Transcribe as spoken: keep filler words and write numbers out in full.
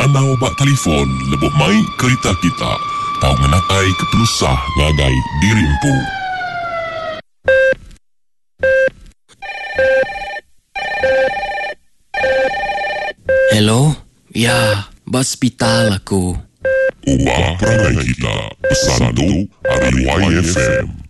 nanau bak telefon lebih mai kereta kita. Tahu menakai kepelusah ngagai dirimpu. Hello? Ya, hospital aku. Ubah perangai kita. Pesan tu hari Y F M.